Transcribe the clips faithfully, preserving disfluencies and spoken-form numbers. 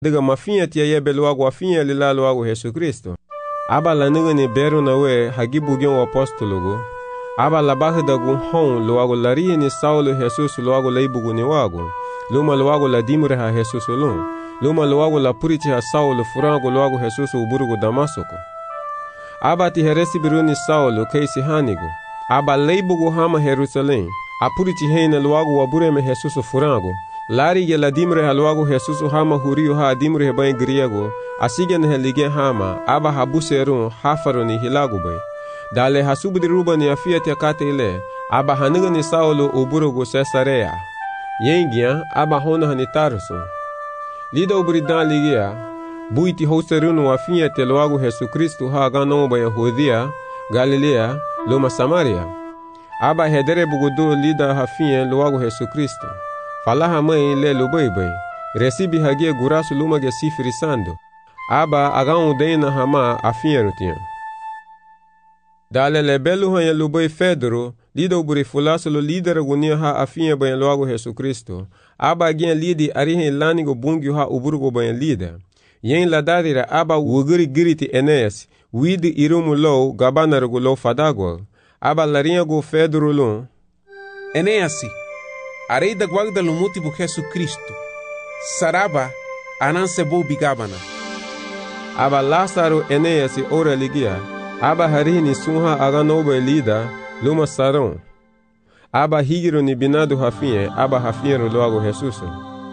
Diga mafinha tia yebe luago afinha lila luago Yesu Kristo. Aba la niga ni beru na we hagibu gion o apostologo. Aba la bahi dagu hon luago larihi ni Saulo Jesus luago laibugu ni wago. Luma luago la dimure ha Jesus ulun. Luma luago la purichi ha Saulo furango luago Jesus uburugu Damasoko. Aba ti heresi biru ni Saulo keisi hanigo. Aba laibugu hama Jerusalem. Apurichi heina luago wabureme Jesus furango. Lari ge la dimre ha luago Jesus hama huriyo ha dimre he bain griego. Asigen he lige hama. Aba habuserun hafaro ni hilago bay. Dale hasubudi ruba ni afia te kate ile. Aba haniga ni Saulo uburugu Cesarea. Yengia aba hona hani Tarso. Lida uburidan ligia. Buiti hoserunu afia te luago Jesus Kristo ha gano ba Yahudia, Galilea, luma Samaria. Aba hedere bugudu lida hafia luago Jesus Kristo. Falaha mãe le lubaibai. Recibi hagia gurasu luma ge sifrisando. Aba agan deina hama afia rutia. Dale le belu hanya lubai Fedro, lida uburi fulaso lo lidera gunia ha afia bayan luago Jesus Kristo. Aba agian lidi arihe lanigo bungi ha uburugo bayan lida. Yen la dadira aba wugiri giriti Eneas, widi irumu low gabanarugo low fadagwa. Aba larinha go Fedro lon. Eneasi. Arei da guarda lumuti bu Jesus Cristo. Saraba ananse bo bigabana. Aba Lázaro Eneas ora ligia. Aba harini sunha aganoba lida luma saron. Aba higiro ni binado hafinhe. Aba hafinhe logo Jesus.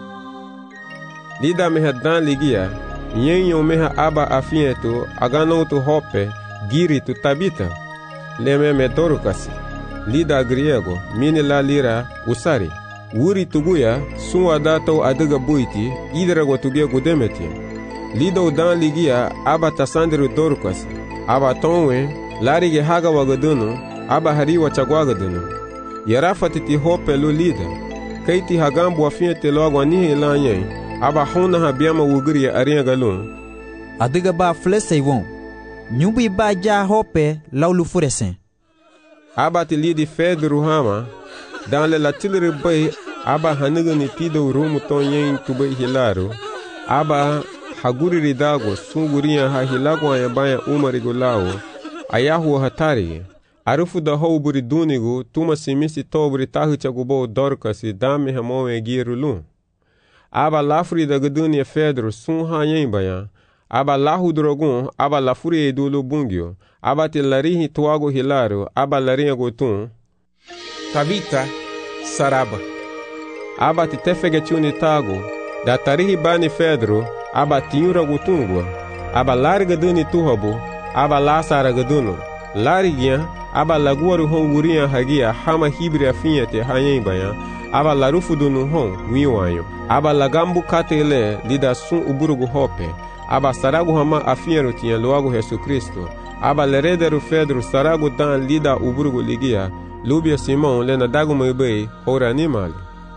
Lida meha dan ligia. Yenyo meha aba afinhe tu agano tu hope giri tu tabita. Leme me dorukasi. Lida griego mini la lira usari. Wuri tuguya sunwa dato adiga buiti idra go tugia gudemeti. Lido dan ligia aba tasandiru dorukasi. Aba tonwe larige haga wagadunu aba hariwa chagwagadunu. Yarafati ti hope lu lida. Kaiti hagambu afia te logo anihe lanye. Aba hona habiama wugiri ya aringa galun. Adiga ba flesei won. Nyubi ba ja hope laulu furesen. Aba ti lidi Fedro hama. Dan le la tilere bay aba haniga ni tido rumu ton yen tubay hilaro. Aba haguri ridago sunguriya ha hilago ya baya umarigo lao. Ayahu hatari. Arufu da hou buri dunigo tuma simisi to buri tahu chagubo dorkasi dame hamowe girulun. Aba lafuri da gadunia Fedro sun ha yen baya. Aba lahu drogun aba lafuri edulu bungyo. Aba te larihi tuago hilaro aba larinha gotun. Tabita Saraba. Aba te tefege tiuni tago. Da tarihi bani Fedro aba tiura gotungwa. Aba larga duni tuhabu. Aba lasara gaduno. Larigia aba laguaru hon guria hagia hama hibri afinha te hayen baya. Aba larufu dunu hon wiwanyo. Aba lagambu katele lida sun uburugu hope. Aba saragu hama afinha rutinha loago Jesus Kristo. Aba lerederu Fedro saragu dan lida uburugu ligia. Lubia Simão lena dago mebei ora animal.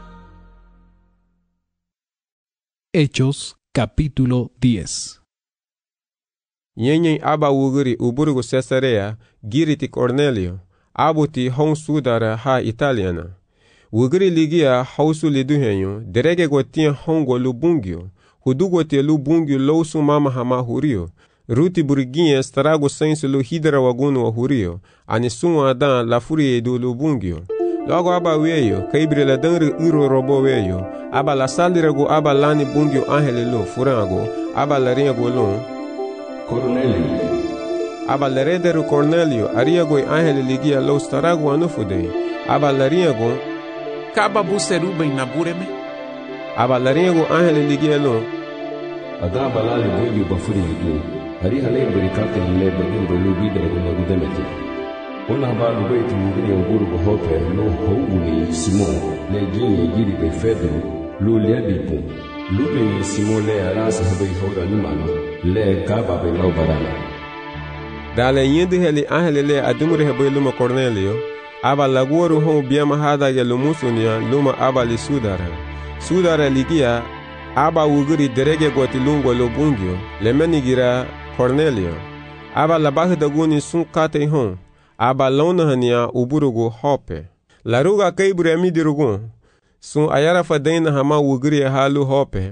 Hechos capítulo diez. Yenyen aba wuguri uburugu Cesarea giriti Cornelio. Abuti hon sudara ha italiana. Wuguri ligia hausu liduhenyo derege gotia hongo lubungyo. Hudugo te lubungyo lousu mama hama hurio. Ruti buriguinha strago senso lu hidra wagunu wa hurio. Anisun adan la furie do lubungyo. Logo aba weyo, kaibre la dangre uro robo weyo. Aba la salirago aba lani bungyo angele lu furango. Aba la ringo lu. Cornelio. Aba la rederu Cornelio. Ariago angele ligia lo starago anufude. Aba la ringo. Kaba buseruba inabureme. Aba la ringo angele ligia lu. Ada balali bungyo bafuri ligia. Hari hale berikate hile bagimbo lubida kuna gudemeti. Una habalu beitu mugini uburugu hope lo houni Simon le gini giri be Fedro lo lebipu. Lubini Simon le arasa habe hora nimano le kaba be lau barana. Dale yindi heli ahele le adumure habe luma Cornelio. Aba laguoru hon biama hada ya lumusunia luma aba li sudara. Sudara ligia aba uguri derege goti lungo lo bungyo le menigira Cornelio. Aba labahi daguni sun kate hon. Aba lona hania uburugu hope. Laruga kaibure amidirugun. Sun ayara fadaina hama wuguri halu hope.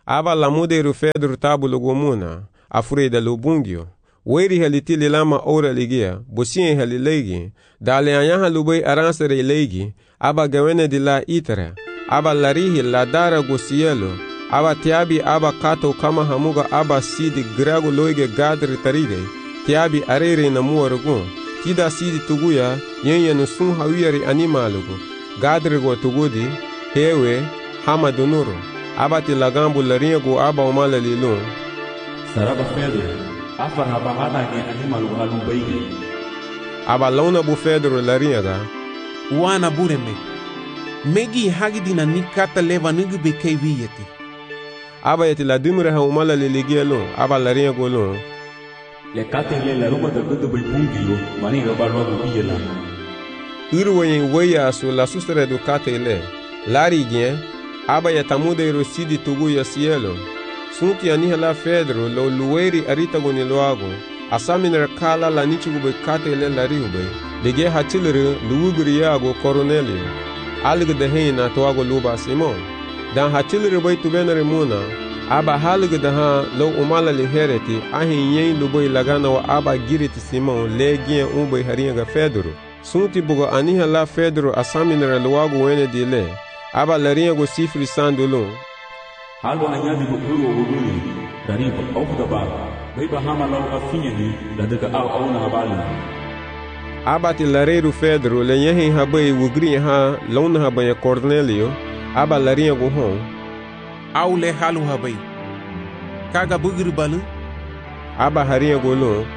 aba lamuderu Pedro tabulo gomuna afureda lubungio weri halitili lama ora ligia bosien halilegi dale anyaha lubai aransere legi aba gawene di la itara aba larihi la dara gosielo aba tiabi aba kato kama hamuga aba sidi grago loige gadri tarige tiabi arere na muwargu tida sidi tuguya yenye nusun hawiyari animalugu gadri go tugudi hewe hama dunuru aba tilagambu laringo aba umala lilun saraba Pedro afar haba hada ge animalugu halum baige aba launa bu Pedro laringa wana bureme megi hagidina nikata leva nugu bekei viyeti aba yeti la dumre ha umala liligelo aba laringo lo le kate le la ruba da gudu bai bungilo mani ga barwa bu biyela irwoyin waya su la sustere du kate le lari gien aba yatamude rosidi tugu ya cielo sunti anihala Pedro lo lueri arita goni loago asaminer kala la nichugu bai kate le lari ube lige hatilere luugri yago Cornelio alg de heina toago luba Simon dan hatilere bai tubenere muna aba halg de ha lo umala li hereti ahin yen lubai lagana wa aba giriti Simon le gien umbai haringa Pedro sunti bugo anihala Pedro asaminer loago wene dile aba laringo sifri sandulun halo anyadi bukuru wuguni dariba aufda ba baiba hama law afinyani da daga aw auna habali aba ti lareru Pedro le yehin habai wugri ha launa habaya Cornelio aba laringo hon aw le halu habai kaga bugri balu aba haringo lo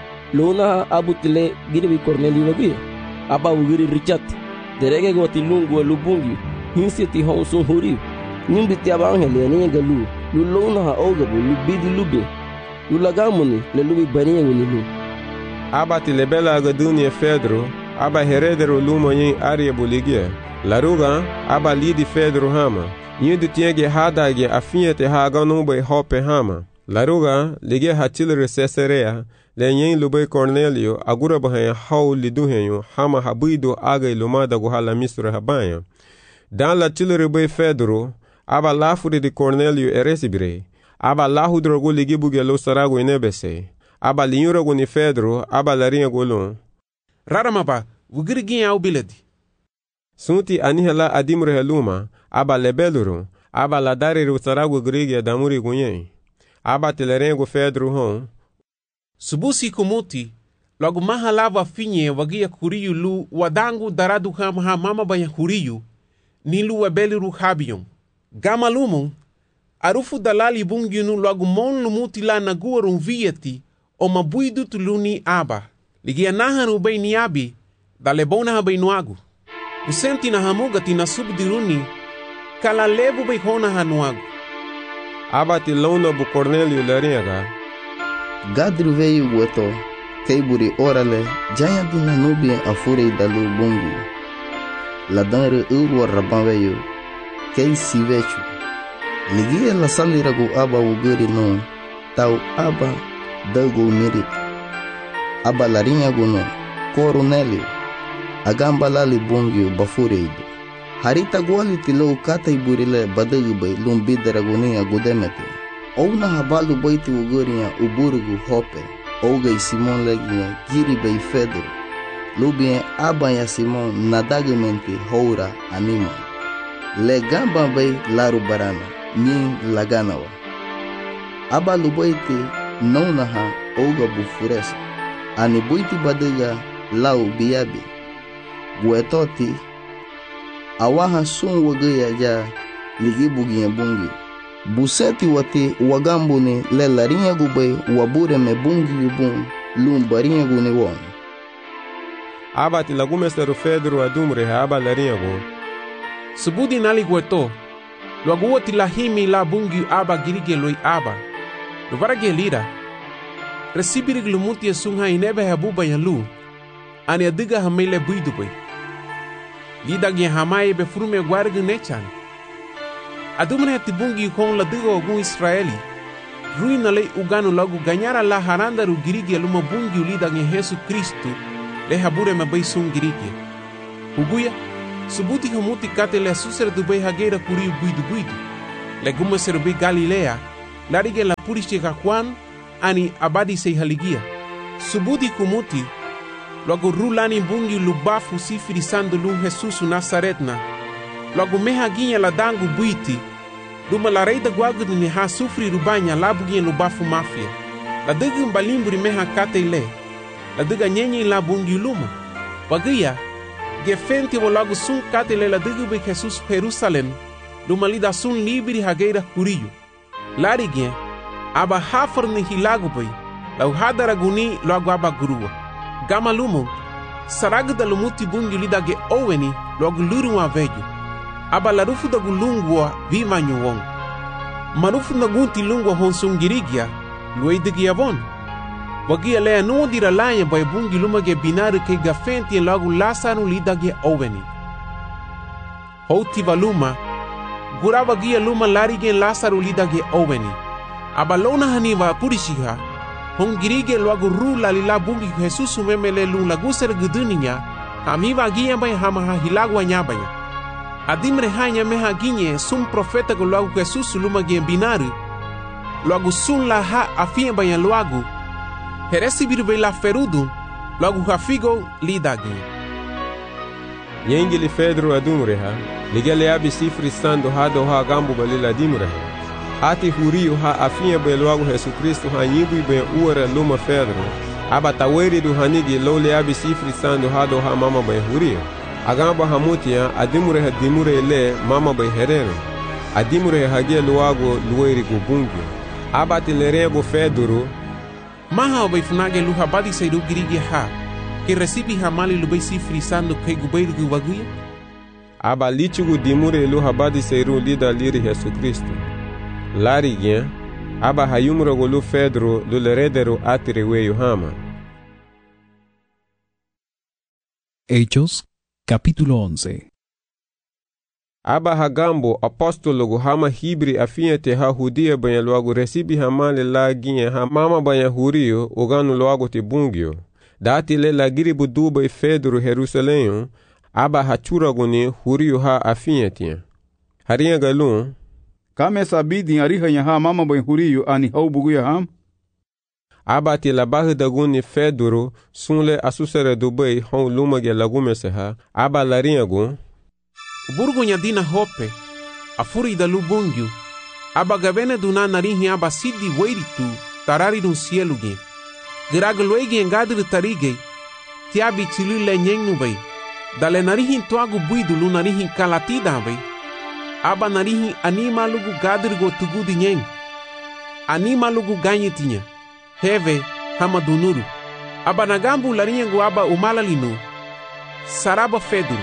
luna abutile girbi Cornelio wagi aba wugri Richard derege goti lungu lubungi hinsiti honsun huri nimbiti abangele ni galu lulona ha ogabu lubidi lube lulagamuni le lubi baniye ni lu aba tilebela ga dunia Pedro aba heredero lumo yin arie buligia laruga aba lidi Pedro hama yindu tienge hadage afiete haga numbe hope hama laruga lige hatilre Caesarea le yin lube Cornelio agura bahaya haw liduhenyo hama habido aga ilumada go hala misra habaya dan la tilre be Pedro aba lafuri di Cornelio eresibire aba lahudro go ligi bugelo sarago inebese aba linyuro go ni Pedro aba laringa golon raramaba wugirgi au biladi sunti anihela adimre heluma aba lebeluru aba la dariru sarago grigi damuri gunye aba telerengo Pedro hon subusi kumuti logo mahalava finye wagia kuriyu lu wadangu daradu hamha mama baya kuriyu nilu wabeliru habiyon gama lumon arufu dalali bunginu logo mon lumuti la naguarum vieti o mabuidu tuluni aba ligia naharu bei niabi dale bona bei nuagu usenti na hamuga tina subdiruni kala lebu bei hona hanuagu aba tilona bu Cornelio laringa gadru veio gueto keiburi orale jaya dina nubia afure dalu bungu la danre uru raban veio kei sivechu ligia la saliragu aba wuguri no tau aba dago mirit aba larinha guno Cornelio agamba lali bungu bafureido harita gwali tilo kata iburile badagu bai lumbidara gunia gudemete ouna habalu baiti wuguria uburugu hope ouga Simon legia giri bai Pedro lubien aba ya Simon nadagamente houra anima le gamba bai laru barana ni laganawa aba lubaiti naunaha ouga bufuresa ani buiti badaga lau biabi guetoti awaha sun wagaya ja ligi bugiya bungi buseti wati wagambuni le larinha gubay wabure me bungi yubun lum barinha gune won aba tilagumesteru Pedro adumre aba larinha go subudi nali gueto logo tilahimi la bungi aba girige loi aba lo varage lira recibir glumuti sunha inebe habuba yalu ani adiga hamele buidu boy lida ge hamaye be frume guargu nechan adumne tibungi kon la digo ogun Israeli ruina le ugano lagu ganyara la haranda ru girige luma bungi lida ge Yesu Kristo le habure me bay sun girige uguya subuti humuti kate le susere du bay hagera kuri buidu buidu legume serubi Galilea, larige la puriche Juan, ani abadi sei haligia. Subudi kumuti, logo rulani bungi lubafu sifiri sandu lu Jesus Nazaretna. Logo meha ginha la dangu buiti, duma la reida guagu ni ha sufri rubanya labu ginha lubafu mafia. La dega mbalimburi meha kate ile, la dega nyenye la bungi luma. Wagia, gefenti wo logo sun kate ile la dega be Jesus Jerusalem, duma lida sun libiri hageira kuriyo. Larigien, aba hafar ni hilagu bay, lau hadara guni logo aba gurua. Gama lumo, saraga da lumuti bungi lida ge oweni logo lurua vejo. Aba larufu da gulungwa vima nyuwong. Marufu da gunti lungwa honsung girigia, luay digi avon. Wagia lea nuo dira lanya bay bungi luma ge binaru ke gafenti logo lasaru lida ge oweni. Houti valuma, gura wagia luma lari ge lasaru lida ge oweni. Aba lona haniva purishiha, hong girige logo ru lalila bungi Jesus memele lung laguser geduninya, hamiva gia bay hamaha hilagwa nyabaya. Adimre hanya meha ginye sum profeta go logo Jesus luma ge binaru, logo sun la ha afia bayan logo, heresi birbe la ferudun, logo hafigo lidagi. Yengili Pedro adumreha, ligele abi sifri sando hado ha gambu balila dimreha. Ati huriu ha afia be logo Jesus Kristo ha nyibu be uara luma Pedro. Aba taweri du hanigi lole abi sifri sando hado ha mama be huriu. Agamba hamutia adimure dimure le mama be herero. Adimure hagia luago lueri gubungi. Aba tilerego Pedro. Maha be funage lu habadi seidu girigi ha. Ke recibi hamali lu be sifri sando ke gubeiri guwaguya. Aba lichugu dimure lu habadi seiru lida liri Jesus Kristo. Larigien, aba hayumro golu Pedro luleredero atireweyo hama. Hechos, capítulo once. Aba hagambo apostolo hama hibri afiente ha hudia banya luago recibi hamale la ginye ha mama banya hurio oganu luago te bungio. Dati le la giribu duba e Pedro Jerusalém, aba hachura guni hurio ha afiente. Haria galun, kame sabidi ariha ya ha mama ben huriyo ani hau bugu ya ham. Aba ti la bahi daguni Pedro sunle asusere dubai hon lumage lagume se ha. Aba larinha gun. Burgo nyadina hope, afuri da lubungyu. Aba gabene duna narihi aba sidi weiritu tarari dun sielugi. Giraga luegi engadri tarige, tiabi chilule nyengnu bay. Dale narihin tuagu buidu lu narihin kalatida bay. Aba narihin anima lugu gadrigo tugudi nyeng. Anima lugu ganyetinya. Heve hama dunuru. Aba nagambu larinyangu aba umalalinu. Saraba Pedro.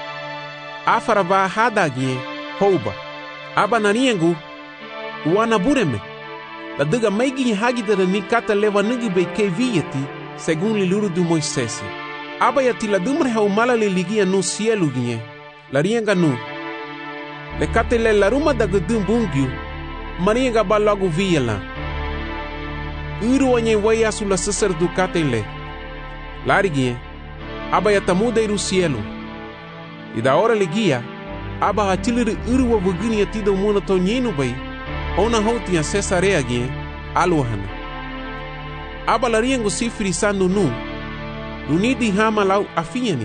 Afaraba hadagie houba. Aba nariyangu wanabureme. La diga meigi hagidara ni kata leva nigi be keviyeti segun liluru du Moisés. Aba yati la dumre ha umalali ligia no cielo gie. Larianga nu. Le kate le laruma da gudum bungyu. Marianga ba logo viela. Uru wanye waya sula sesar du kate le. Larigie. Aba yatamuda iru cielo. E da hora ligia. Aba hatiliri uru wa vugini yatido muna to nyenu bay. Ona houti ya Cesarea gie. Aluhana. Aba lariango sifiri sando nu. Unidi hama lau afiani.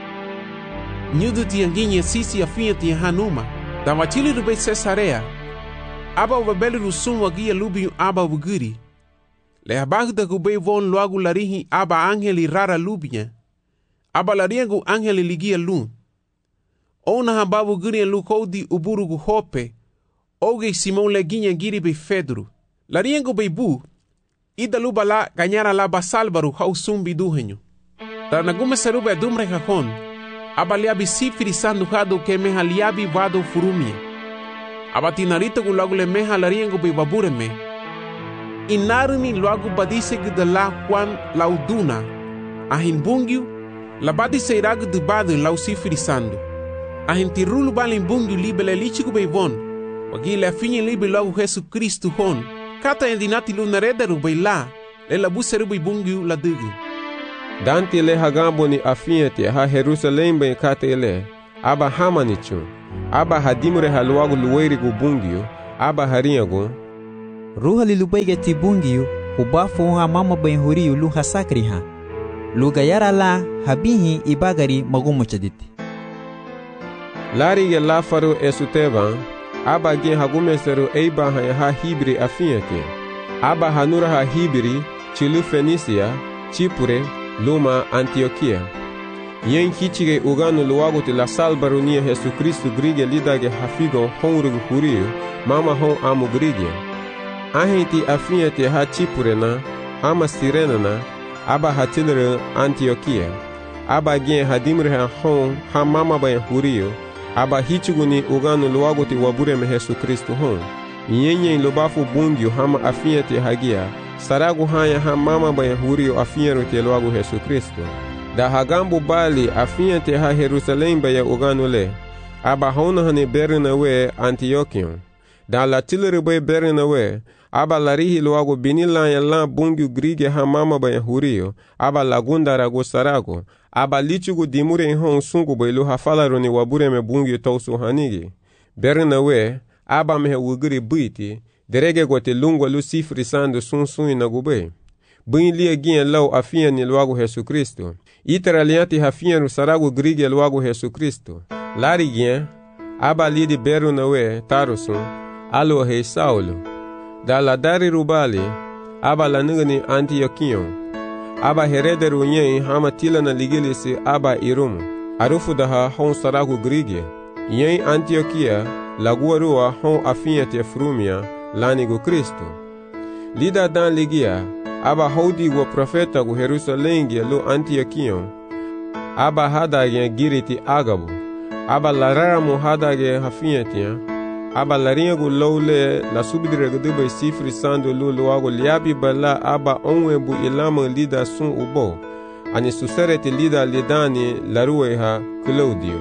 Nyudu tianginye sisi afiati ya hanuma. Da watili rube Cesarea. Aba wabeli rusum wagia lubi aba wuguri. Le habagda gube von loagu larihi aba angeli rara lubia. Aba lariango angeli ligia lu. Ona haba wuguri lu kodi uburugu hope. Oge Simon leginha giri be Pedro. Lariango be bu. Ida luba la ganyara la basalbaru hau sumbi duhenyo. Tanagume serube dumre hahon. Aba liabi sifiri sandu hado ke meha liabi vado furumia. Aba tinarito gu lagu le meha lariango be babureme. Inaruni lagu badise gida la Juan lauduna. Ahin bungyu. La badise iragu de badu lau sifiri sandu. Ahin tirulu balin bungyu libele lichigu be von. Wagile afinye libe logo Jesus Kristo hon. Kata endinati lunarederu be la. Le la buseru be bungyu la dugu. Danti le hagambo ni afiente ha Jerusalém be kate ele. Aba hamanichun. Aba hadimure haluagu luweri gu bungyu. aba harinyago ruha li lubaige ti bungiyu ubafu ha mama ben huriyu lu hasakri ha luga yara la habihi ibagari magumo chaditi lari ge la faru esuteba aba gen hagumesero eiba ha ha hibri afinyake aba hanura ha hibri chilu Fenisia Chipure luma Antiokia yen kichige uganu luwago ti la salbarunia Yesu Kristu grige lidage hafigo honrugu huriyu mama hon amu grige ahenti afinyate ha Chipure na ama Sirena na aba hatilere Antiokia aba gen hadimre ha hon ha mama bayan huriyu aba hichuguni uganu luwago ti wabureme Yesu Kristu hon yenye lobafu bungyu hama afinyate hagia saragu haya ha mama bayan huriyu afinyero te luwago Yesu Kristu da hagambu bali afinyate ha Jerusalem baya uganu le aba hona hane berina we Antiochion da la tilere bay berina we aba larihi luwago binila ya la bungyu grige ha mama bayan huriyu aba lagunda rago sarago aba lichugu dimure hon sungu bay lu hafalaro ni wabure me bungyu tausu hanigi berina we aba mehe wugiri buiti derege gote lungwa lu sifri sando sun sun inagube buin liya gien lau afia ni luwago Yesu Kristo itara lianti hafia nu sarago grige luwago Yesu Kristo lari gien aba lidi beru na we tarusun alo he Saulo da la dari rubali aba la nigani Antiochion aba herederu nyen hama tila na ligilisi aba irumu arufu daha hon sarago grige yen Antiochia laguarua hon afia te frumia lanigo Kristo lida dan ligia aba hodi go profeta go Jerusalem ge lo Antiochion aba hadage giriti agabu aba larara mo hadage hafiatia aba laringa go lowle la subidire go debe sifri sando lo loago liabi bala aba onwe bu ilama lida sun ubo ani suserete lida lidani laruwe ha Claudio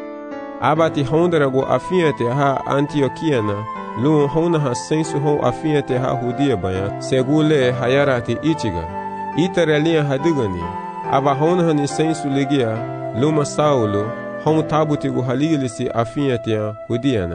aba ti hondra go afiate ha Antiochiana lu hona ha sensu hon afiate ha hudia baya segule hayarati ichiga itarelia hadigani aba hona hani sensu ligia luma Saulo hon tabuti go haligilisi afiate hudiana.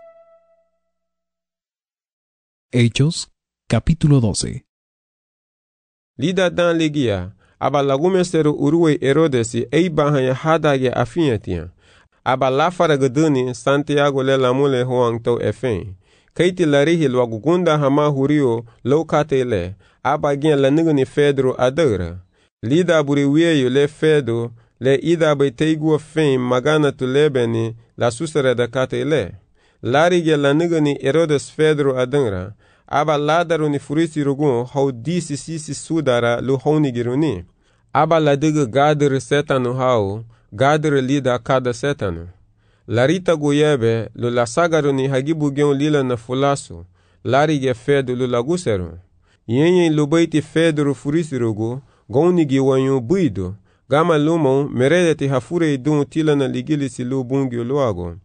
Hechos capítulo doce. Lida dan ligia aba lagumesero uruwe Herodesi eiba hanya hadage afiatia aba lafara gaduni Santiago le lamule hoang to efen kaiti larihi lwagugunda hama hurio lokate le aba gen la nigani Fedro adara lida buri wieyo le Fedo le ida bay teigu fen magana tu lebeni la susere da kate le lari ge la nigani Herodes Fedro adara aba ladaru ni furisi rugun hau disi sisi sudara lu honi giruni aba la diga gadir setanu hau gadir lida kada setanu larita goyebe lu la sagaru ni hagibu gen lila na fulasu lari ge Fedo lu laguseru yenye lu baiti Fedro furisi rugu goni gi wanyu buido gama lumon meredeti hafure idun tila na ligilisi lu bungi luago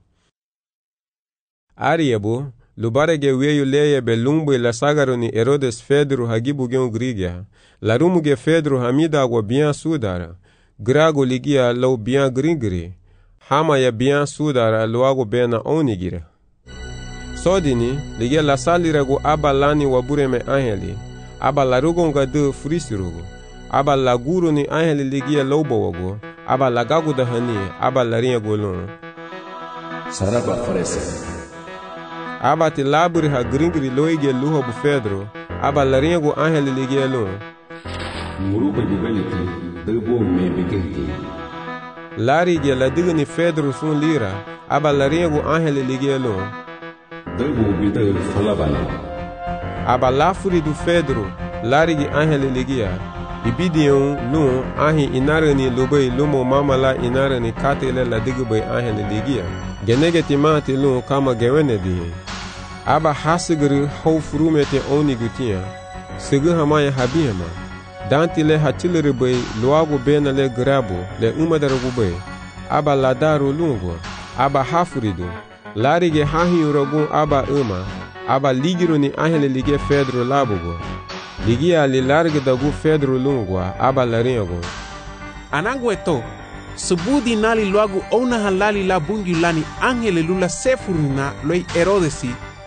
ariebo lubarege weyu leye belumbu la sagaru ni Herodes Fedro hagibu gen grigia la rumuge Fedro hamida agwa bien sudara grago ligia lau bien grigri hama ya bien sudara luago bena onigira sodini ligia la salirago aba lani wabureme angeli aba la rugonga de frisirugo aba la guru ni angeli ligia laubo wago aba la gagu da hani aba la ringa golon saraba farese aba ti laburi ha gringri loige luho bu Fedro aba la ringa go angeli ligia lon muruba jibeliti debo me bigenti lari ge la digni Fedro sun lira aba la ringa go angeli ligia lon debo bidel falabana aba lafuri du Fedro lari ge angeli ligia ibidion lu ahi inarani lubay lumo mamala inarani katele la digubay angeli ligia genege timati lu kama gewene di aba hasigri hau frumete oni gutia sigu hamaya habiyama danti le hatilere bay luago bena le grabo le umadaragu bay aba ladaru lungo aba hafuridu larige hahi uragun aba uma aba ligiro ni angeli lige Fedro labugo ligia li large dagu Fedro lungwa aba laringo anangweto subudi nali luagu ona halali la bungi lani angele lula sefurina loi Herodesi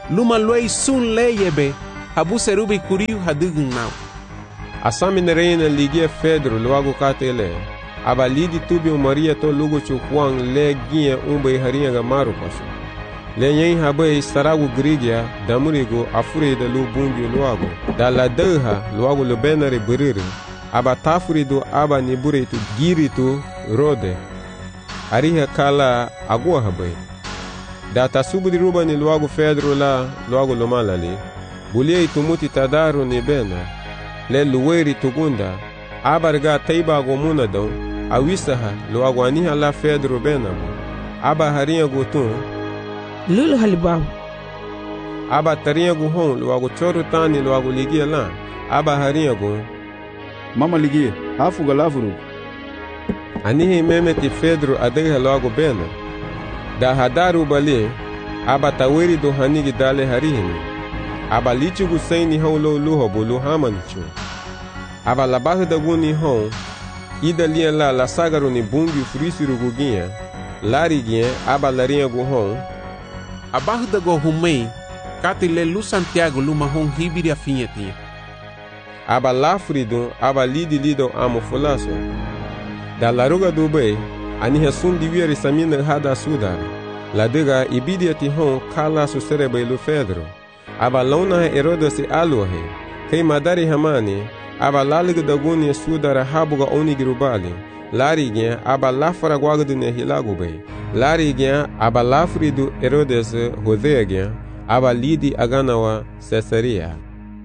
luma luei sun leyebe habu serubi kuriu hadugun nau. Asami reina ligia Pedro logo katele. Aba lidi tubi o Maria to lugo chukwang le gia umbe harinha ga marukoso. Le yen habe saragu grigia damurigo afure da lu bungi logo. Da la deha logo lo benare buriri. Aba tafurido aba niburitu giritu rode. Ariha kala agua habe. Da tasubudi ruba ni logo Pedro la logo lo malali. Bulie tumuti tadaru ni bena. Le luweri tugunda. Abarga taiba gomuna dão. Awisaha logo aniha la Pedro benamo. Aba harinha gutun. Lulu halibahu. Aba tarinha guhon logo choro tani logo ligia lá. Aba harinha gu. Mama ligia, hafu galavuru. Anihi memeti Pedro adeha logo bena. Da hadaru bali. Aba taweri do hanigi dale harihini. Aba lichigu saini hon lo luho bulu hamanichu. Aba labarra da guni hon. Ida lia la la sagaru ni bungi frisiru guginha. Lariguinha aba larinha guhon. Abarra da go humei. Kati le lu Santiago luma hon hibiri afinha tinha. Aba lafrido aba lidi lido amo fulaso. Da laruga do bei. Ani resun divieri samina hada sudara. La dega ibidia ti hon kala su serebe lu Pedro. Aba launa Herodes aluhe. Kei madari hamani. Aba laliga da guni sudara habuga onigirubali. Lariguinha aba lafara guagdu ne hilagubei. Lariguinha aba lafrido Herodes rodeguinha. Aba lidi aganawa Cesaria.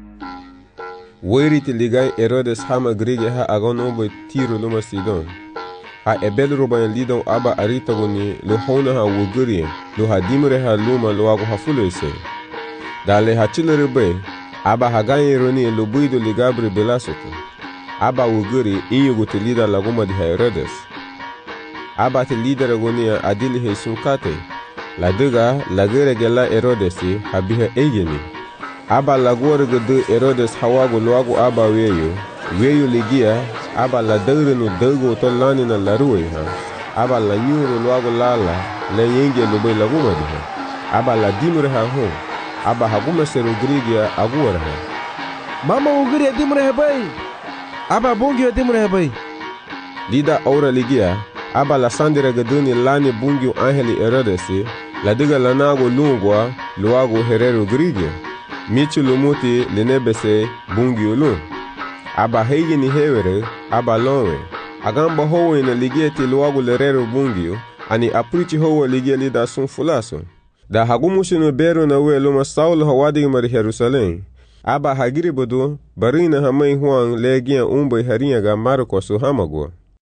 Weiriti ligai Herodes hama grige ha aganobo tiro luma Sidon. Ha ebel rubayan lidon aba arita guni lo hona ha wuguri. Lo ha dimre ha luma lo agu ha fulese. Dale ha chilerebe. Aba hagayin roni lo buido ligabri belasoto. Aba wuguri inyugu te lida laguma di Herodes. Aba te lidera gonia adili he sunkate. La dega lagere gela Herodesi habiha egeni. Aba lagore gede Herodes hawago loago aba weyo. Weyo ligia aba la degre no dego to lani na laruwe ha. Aba la nyuro loago lala le yenge lobe laguma di ha. Aba la dimure ha hon. Aba haguma sero grigia agora ha. Mama ugiri dimure hebai. Aba bungi dimure hebai. Lida aura ligia aba la sandira gaduni lani bungi angeli Herodesi. La diga lanago lungwa loago herero grigia. Michi lumuti lenebese bungi ulun. Aba heigi ni hewere aba lonwe. Agamba howe na ligieti loago lerero bungi. Ani aprichi howe ligia lida sun fulaso. Da hagumushi no bero na we luma Saulo hawadi mari Jerusalém. Aba hagiri bodo barina hamai huang legia umbai harinha ga Marcos hamago.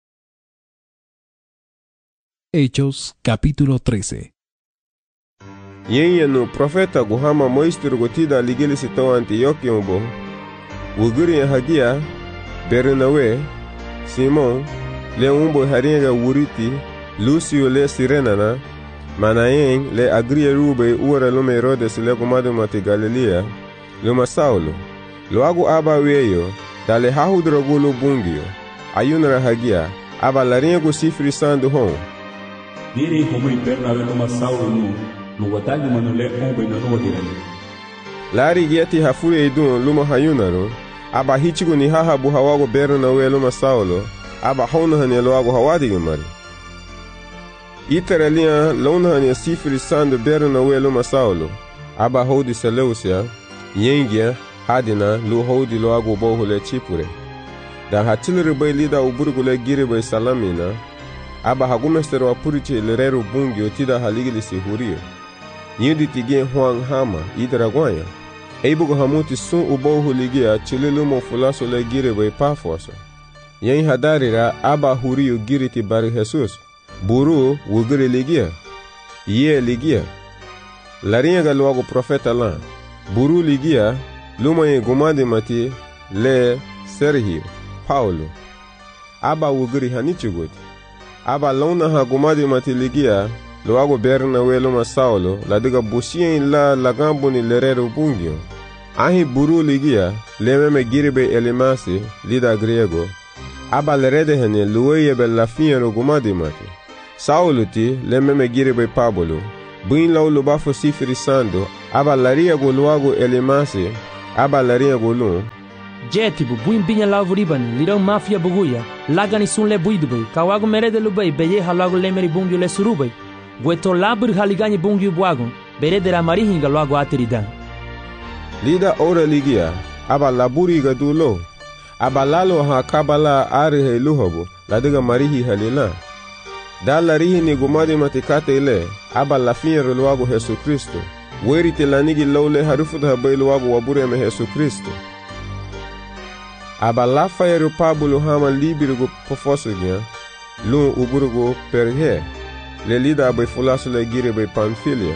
Hechos capítulo trece. Yenye no profeta guhama moistur gotida ligeli sitão Antioquia umbo. Wuguri hagia Bernawe Simon le umbo harinha ga wuriti Lucio le Sirenana. Manayen le agria rube ura lume Herodes le gumado mati Galilea luma Saulo. Loago aba weyo dale hahudrogulo bungio. Ayunara hagia aba larinha go sifri sandu hon. Diri como Bernabe luma Saulo no no watagi manule ombe na no dirani. Lari giati hafure idun luma hayunaro. Aba hichigo ni haha bu hawago Bernabe luma Saulo. Aba hona hane loago hawadi mari. Iteralia lonhania sifri sandu Bernabe luma Saulo. Aba hodi Seleucia. Yengia hadina lu hodi loago bohule chipure. Da hatilere bay lida uburgule gire bay salamina. Aba hagumestero apuriche lerero bungi otida haligili sihurio. Yindi tige huang hama idragwanya. Eibugo hamuti sun ubohu ligia chililumo fulaso le gire bay pafoso. Yen hadarira aba hurio giriti bari Jesus. Buru wugiri ligia. Ye ligia. Larinha galoago profeta lan. Buru ligia luma ye gumade mati le Sergio Paulo. Aba wugiri hanichugoti. Aba lona ha gumade mati ligia loago Bernabe luma Saulo la diga busien la lagambo ni lerero bungio. Ahi buru ligia le meme giribe elimasi lida griego. Aba lerede hene luweye be la fiero gumade mati. Saulo ti le meme giribe Pablo. Buin lau lubafo sifiri sando aba laria go luago Elimase, aba laria go lun. Jetibu buin binya lavu ribani, lirão mafia buguya, lagani sun le buidubai, kawago merede lubai, beye halago lemeri bungyu le surubai, gueto labur haligani bungyu buagon, beredera marihinga loago ateridan. Lida ora ligia, aba laburi ga dulo, aba lalo ha kabala arihe luhobo, ladiga marihi halila. Da larihi ni gumadi matikate ile, aba lafinye luago Yesu Kristo, weri te lanigi lole harufuta habai luago wabure me Yesu Kristo. Aba lafa yeru pabulu hama libirugo pofosugia, lun uburugo perhe, le lida abai fulasu le gire bai Pamfilia.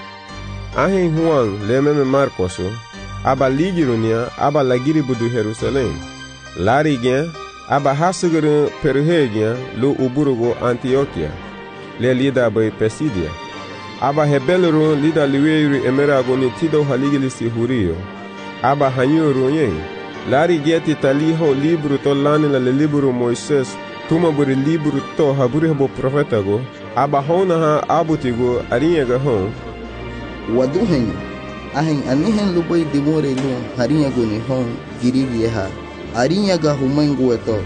Ahen Juan le meme Marcoso, aba ligirunia, aba lagiri budu Jerusalem. Lari gen, aba hasugiru perhe gen, lu uburugo Antioquia, le lida abai Pesidia. Aba hebeluru lida liweiru emerago ni tido haligilisi hurio, aba hanyuru yen. Lari geti taliho libru to lanila le libru Moises, tuma buri libru to haburi habo profeta go, aba hona ha abutigo arinha ga hon. Wadu hen, ahen anihen lubai dimore lu harinha go ni hon girigi ha, arinha ga humengo eto.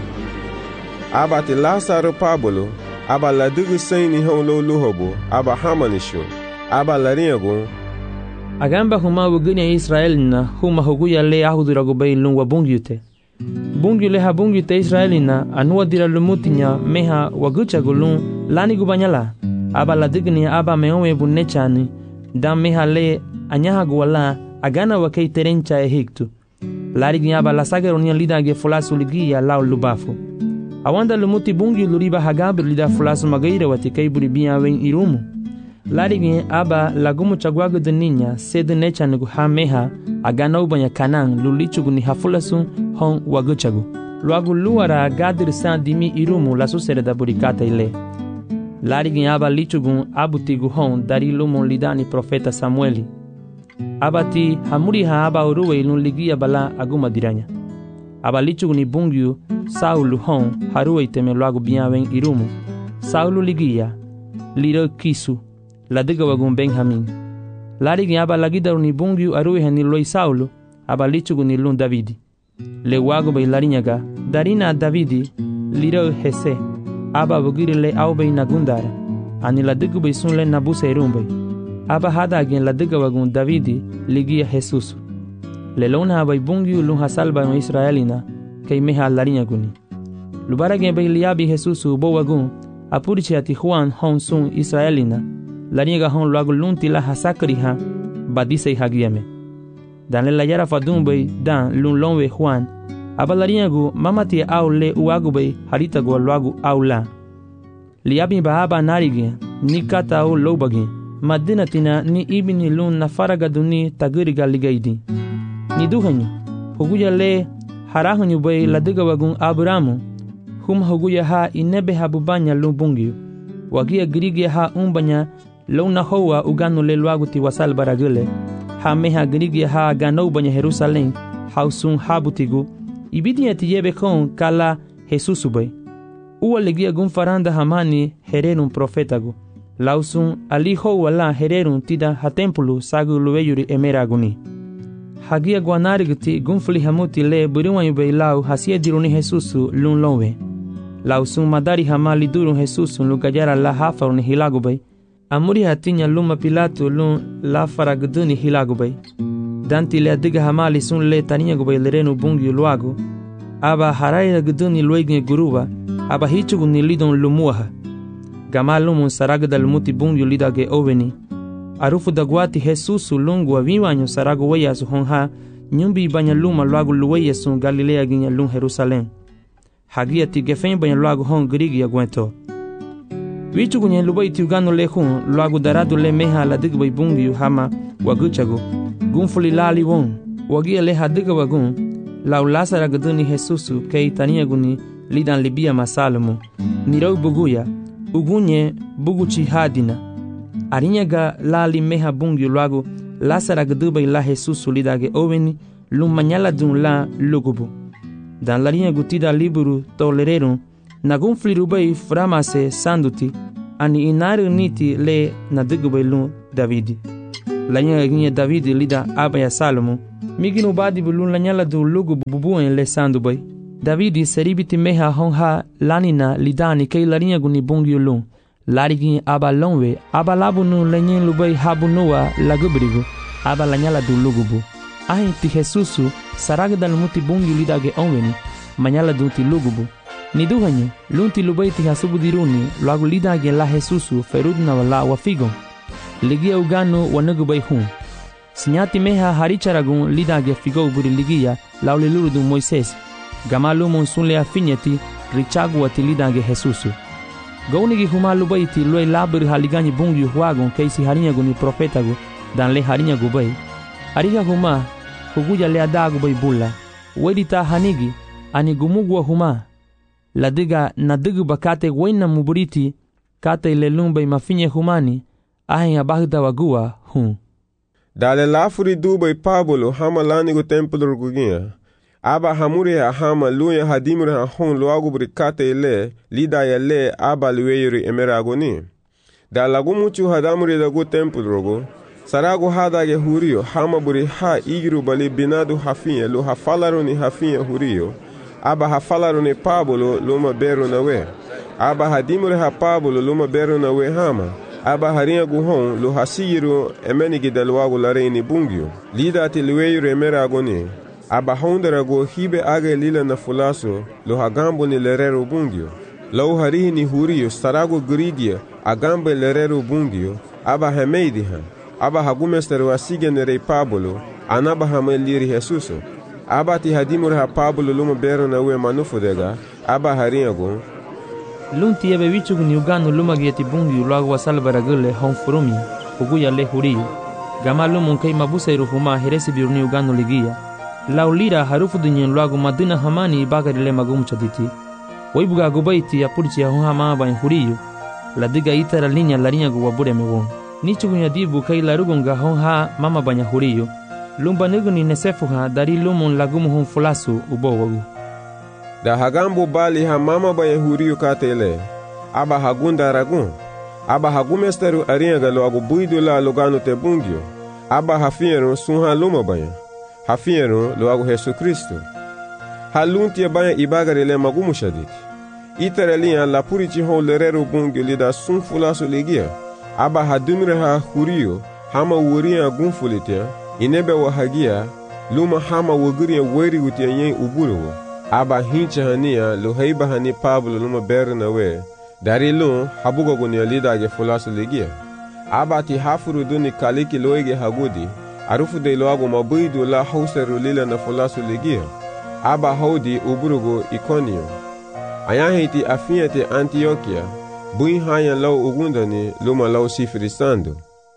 Aba ti Lazaro Pablo, aba ladugu saini hon lo luhobo, aba hamanisho, aba larinha go. Agamba huma wuganya Israel na huma huguya le ahudurago bay lungwa bungyute. Bungyu le ha bungyute Israel na anuwa dira lumutinya meha wagucha gulun lani gubanyala. Aba la digni aba meowe bunechani dam meha le anyaha guwala agana wakei terencha e hiktu. Lari gni aba la sagaronia lida ge fulasu ligia lao lubafu. Awanda lumuti bungyu luriba hagabir lida fulasu magaira watikei buribia wen irumu. Larigi aba lagumu chagwagu de niña sede necha nugu ha meha agana ubanya kanang lulichugu ni hafulasun hon waguchagu. Luagu luara gadir san dimi irumu la susere da burikata ile. Larigi aba lichugu abutigu hon dari lumun lidani profeta Samueli. Abati hamuri ha aba uruwe ilun ligia bala aguma diranya. Aba lichugu ni bungyu Saulu hon haruwe iteme luagu biawen irumu. Saulu ligia liro kisu ladiga wagun Benjamin. Larigi aba lagida ni bungyu aruhe ni loi Saulo, aba lichugu ni lun Davidi. Le wago bai larinyaga, darina Davidi, liro hese, aba wugiri le aube nagundara, ani ladigu bai sun le nabuse irumbai. Aba hada agin ladiga wagun Davidi, ligia Jesusu. Le lona abai bungyu lun hasalba no Israelina, kei meha larinyaguni. Lubaragin bai liabi Jesusu bo wagun, apuriche ati Juan hon sun Israelina, lariega hon luago lunti la hasakri ha badise hagiame. Dan le la yara fadumbe dan lun lonwe Juan, aba lariego mamati au le uagube harita go luago au la. Liabi baaba narige ni kata au lobagi, madina tina ni ibini lun na faraga duni tagiriga ligaidi. Ni duhanyu, huguya le harahanyu bay ladiga wagun Abramu, hum huguya ha inebe habubanya lubungyu, wagia girigia ha umbanya Lona hoa ugano le luagu ti wasal baragule, ha meha girigia ha gano banya Jerusalem, hausun habutigu, ibidi ati yebe kon kala Jesusubay. Uwa legia gun faranda hamani hererun profetagu, lausun ali hoa la hererun tida ha tempulu sagu lueyuri emeraguni. Hagia guanarigti gunfli hamuti le buriwanyubay lau hasia diruni Jesusu lun lowe. Lausun madari hamali durun Jesusun lugayara la hafarun hilagubay. Amuri hatinya luma Pilato lun la faragduni hilagubay. Danti le adiga hamali sun le taniya gubay lerenu bungyu luago. Aba haraya gduni luegne guruba, aba hichugu ni lidon lumuaha. Gamalumun saragda lumuti bungyu lidage oveni. Arufu dagwati Jesusu lungu aviwanyo sarago weya su honha, nyumbi banya luma luago luweya sun Galilea ginya lun Jerusalem. Hagia ti gefen banya luago hon grigi agwento. Wichugu nye lubai ti ugano le hun, luago daradu le meha la digbay bungyu hama waguchagu. Gunfuli lali won, wagia le hadiga wagun, lau lasara gaduni Jesusu kei tania guni lidan libia masalomu. Nirau buguya, ugunye buguchi hadina. Arinyaga lali meha bungyu luago lasara gadubay la Jesusu lidage oveni lumanyala dun la lugubu. Dan larinha gutida liburu tolererun, nagun flirubay framase sanduti, ani inaru niti le nadigubay lun Davidi. lanya ginye David lida aba ya Salomo miginu badi bulun lanyala du lugu bubuen le sandu bay David seribiti meha honha lanina lidani kay larinya guni bungi ulun lari ginye aba lonwe aba labunu lanyen lubay habunua lagubrigo aba lanyala du lugu bu ahi ti Jesusu saragdal muti bungi lida ge onweni manyala du ti lugu bu ni duhanyo lunti lubay ti hasubudiruni lagu lida ge la Jesusu ferudna wala wafigon ligia ugano wanagubay hun sinyati meha haricharagun lidage figo buri ligia lauliluru du Moises gamalu monsunle afinyati richagu ati lidage Jesusu gaunigi humalu baiti loy labur haligani bungi huagon keisi harinya guni profetago dan le harinya gubay ariga huma huguja le adagu bay bulla wedita hanigi ani gumugwa huma ladiga nadigu bakate wena muburiti kate le lumbay mafinye humani ahen abagda wagua hun dale lafuri dubay Pablo hama lanigo templo rugugia aba hamure ha hama luya hadimure ha hon loagu brikate ile lida ya le aba lueyuri emeragoni da lagu muchu hadamure dagu templo rugu saragu hadage hurio hama buri ha igiru bali binadu hafinya lu hafalaruni hafinya hurio aba hafalaruni Pablo luma beru nawe aba hadimure ha Pablo luma beru nawe hama aba harinha guhon lo hasiru emenigi dalwagu lareini bungyo lida ati lueyuru emeragoni aba hondera go hibe age lila na fulaso lo hagambo ni lerero bungyo lau harihi ni hurio sarago gridia agambe lerero bungyo aba hameidiha aba hagumesteru asige nerei Pablo anaba hameliri Jesuso aba ti hadimur ha Pablo luma bero na we manufudega aba harinha go lunti ebe wichugu ni ugano luma gieti bungi ulagu wasal baragule hon furumi uguya le huri gama lumun kai mabusa iruhuma heresi biruni ugano ligia laulira harufu dunyen lagu madina hamani bagari le magum chaditi waibuga gubaiti ya purchi ya hon hama ba huriyo ladiga itara linya larinya guwabure mewon nichugu nyadibu kai larugunga hon ha mama banya huriyo lumba nigu ni nesefu ha dari lumun lagumu hon fulasu ubowagu da hagambo bali ha mama ba yahuriyo katele aba hagunda ragun aba hagumesteru arinha galo agu buido la lugano te bungyo aba hafiero sunha luma banya hafiero lo agu Jesu Kristo halunti banya ibagare le magumu shadit iterelia la purici ho lerero bungyo lida sunfulaso ligia aba hadumre ha huriyo hama wuria gunfulitia inebe wa hagia luma hama wuguria weri utia yen uburo aba hincha hania lo heiba hani Pablo luma berna we dari lo habugo gunia lida ge fulaso ligia aba ti hafuru duni kaliki loege hagudi arufu de loago mabuidu la hauseru lila na fulaso ligia aba haudi uburugo Iconio ayahiti afiate Antioquia bui hanya lau ugundani luma lau sifrisando.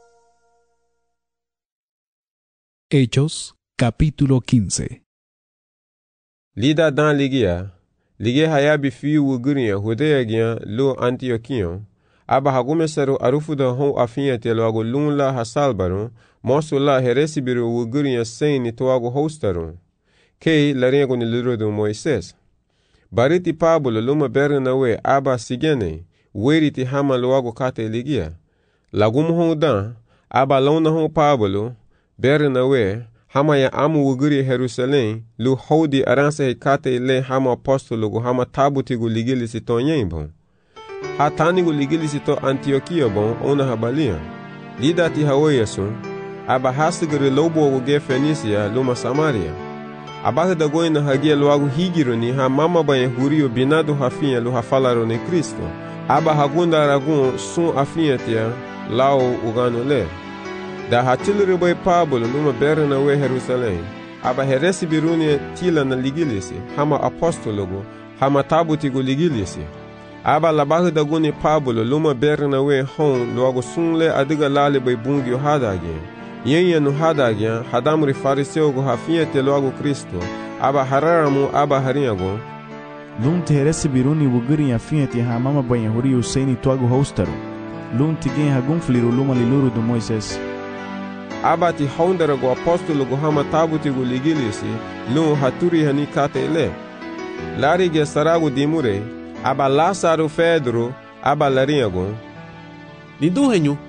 Hechos capítulo quince. Lida dan ligia lige hayabi fiu wuguria hudeya gia lo Antioquion aba hagumeseru arufu da hon afiate loago lunla hasalbaru mosu la heresi biru wuguria seini toago hostaru kei laringo ni lirodu Moises bariti Pablo luma berna we aba sigene weriti hama loago kate ligia lagumu hon dan aba lona hon Pablo berna we hama ya amu wuguri Jerusalem lu hodi aranse kate le hama apostolo gu hama tabuti gu ligili sito nyembo hatani gu ligili sito Antioquia bon ona habalia lida ti hawo yesu aba hasigri lobo gu ge Fenisia luma Samaria aba da goina hagia loagu higiro ni ha mama ba hurio binado hafinha lu hafalaro ne Kristo aba hagunda ragun sun afinha tia lao ugano le da hatilri boy Pablo luma berna we Jerusalem aba heresi biruni tila na ligilisi hama apostologo hama tabuti go ligilisi aba labahu da guni Pablo luma berna we hon logo sunle adiga lale boy bungyo hadage yenya no hadage hadamri fariseo go hafinha te logo Kristo aba hararamu aba haringo lunti heresi biruni wuguri afinha te hamama banha huri usaini toago hostaru lunti gen hagun fliru luma liluru do Moises abati hondera go apostolo go hama tabuti go ligilisi lu haturi hani kate ele lari ge sarago dimure aba Lázaro Pedro aba laringo ni duhenyu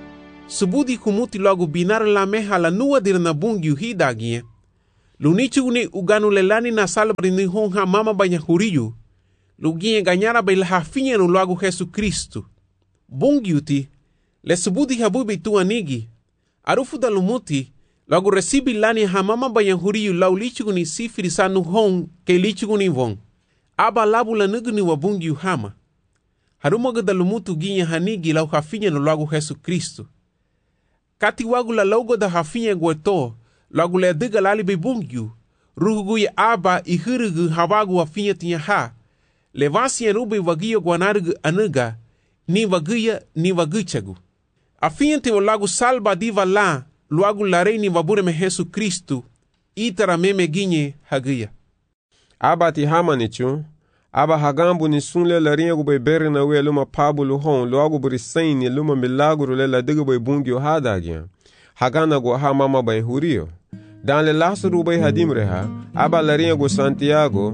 Subudi kumuti logo binar la meha la nua dir na bungi uhidagie. Lunichu ni uganu lelani na salbri ni honha mama banha huriyu. Luginha ganhara bai la hafinha no logo Jesus Cristo. Bungi uti, le subudi habubi tu anigi. Arufu da lumuti, logo recibi lani ha mama banha huriyu lau lichu ni sifiri sa no hon ke lichu ni von. Aba labu la nugu ni wabungi uhama. Harumoga da lumutu ginha hanigi lau hafinha no logo Jesus Cristo. Kati wagu la logo da hafinha gueto, logo le diga lali be bungiu, rugu ya aba i hurugu hawagu hafinha tinha ha, levasi ya rube wagio guanargu anuga, ni waguya ni waguchagu. Afinha te lago salba diva la, logo la rei ni wabure me Jesus Cristo, itara meme ginye haguya. Aba ti hamanichu, aba hagambu ni sunle la rinha gube beri na we luma pabulu hon, logo burisain ni luma milagro le la diga be bungiu hadagia. Hagana go ha mama bai hurio. Dan le lasuru bai hadimreha, aba la rinha go Santiago.